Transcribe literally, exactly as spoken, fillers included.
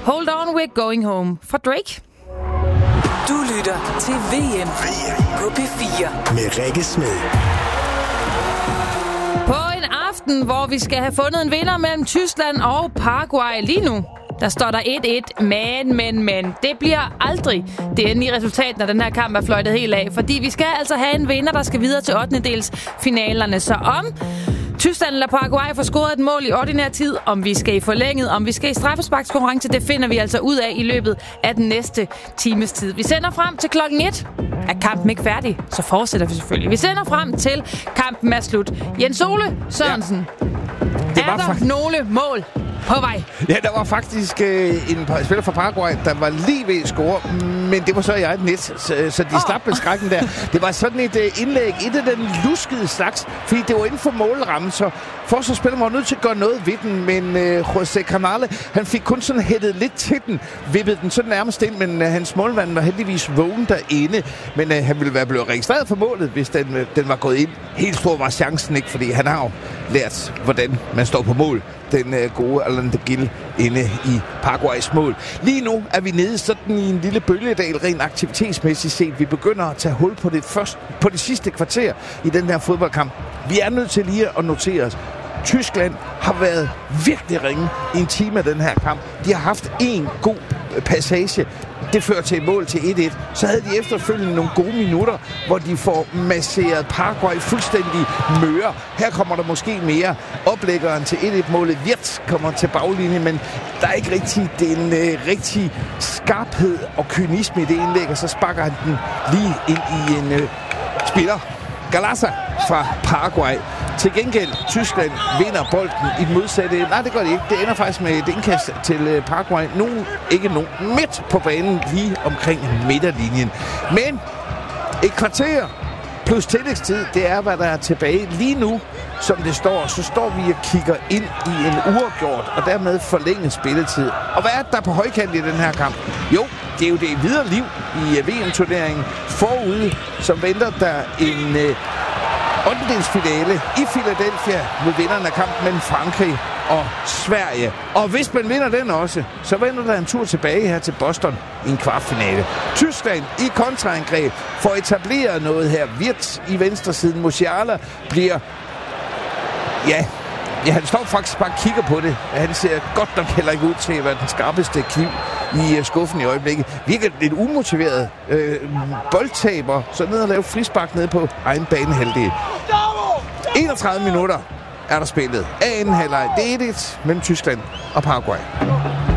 Hold On, We're Going Home fra Drake. Du lytter til V M på P fire med Rikke Smed. På en aften, hvor vi skal have fundet en vinder mellem Tyskland og Paraguay lige nu, der står der et et, men, men, men. Det bliver aldrig det endelige resultat, når den her kamp er fløjtet helt af. Fordi vi skal altså have en vinder, der skal videre til ottendedelsfinalerne. Så om Tyskland eller Paraguay får scoret et mål i ordinær tid, om vi skal i forlænget, om vi skal i straffesparkskonkurrence, det finder vi altså ud af i løbet af den næste times tid. Vi sender frem til klokken et. Er kampen ikke færdig, så fortsætter vi selvfølgelig. Vi sender frem til kampen er slut. Jens Ole Sørensen, ja. Det var er der faktisk nogle mål på vej? Ja, der var faktisk øh, en spiller fra Paraguay, der var lige ved at score, men det var så i eget net, så, så de oh. slap med skrækken der. Det var sådan et øh, indlæg, et af den luskede slags, fordi det var inden for målrammen, så forsvarsspilleren var nødt til at gøre noget ved den, men øh, José Canale, han fik kun sådan hættet lidt til den, vippede den sådan nærmest ind, men øh, hans målmand var heldigvis vågen derinde, men øh, han ville være blevet registreret for målet, hvis den, øh, den var gået ind. Helt stor var chancen ikke, fordi han har jo lært, hvordan man står på mål. Den øh, gode Alain de Gil inde i Paraguays mål. Lige nu er vi nede sådan i en lille bølgedal, rent aktivitetsmæssigt set. Vi begynder at tage hul på det, første, på det sidste kvarter i den her fodboldkamp. Vi er nødt til lige at notere os. Tyskland har været virkelig ringe i en time af den her kamp. De har haft en god passage. Det fører til et mål til et et. Så havde de efterfølgende nogle gode minutter, hvor de får masseret Paraguay fuldstændig møre. Her kommer der måske mere. Oplæggeren til et et-målet Wirtz kommer til baglinjen, men der er ikke rigtig den øh, rigtig skarphed og kynisme i det indlæg, og så sparker han den lige ind i en øh, spiller. Galassa fra Paraguay. Til gengæld, Tyskland vinder bolden i den modsatte. Nej, det gør det ikke. Det ender faktisk med et indkast til Paraguay. Nogen, ikke nogen, midt på banen, lige omkring midterlinjen. Men et kvarter plus tillægstid, det er, hvad der er tilbage lige nu. Som det står, så står vi og kigger ind i en uafgjort, og dermed forlænget spilletid. Og hvad er der på højkant i den her kamp? Jo, det er jo det videre liv i V M-turneringen forude, som venter der en øh, ottendedelsfinale i Philadelphia med vinderne af kampen mellem Frankrig og Sverige. Og hvis man vinder den også, så vender der en tur tilbage her til Boston i en kvartfinale. Tyskland i kontraangreb får etableret noget her. Wirtz i venstresiden. Musiala bliver... Ja, ja, han står faktisk bare og kigger på det. Han ser godt nok heller ikke ud til at være den skarpeste kniv i skuffen i øjeblikket. Virker lidt umotiveret. Øh, boldtaber, så ned og lave frispark nede på egen banehalvdel. enogtredive minutter er der spillet af anden halvleg. Det er et et mellem Tyskland og Paraguay.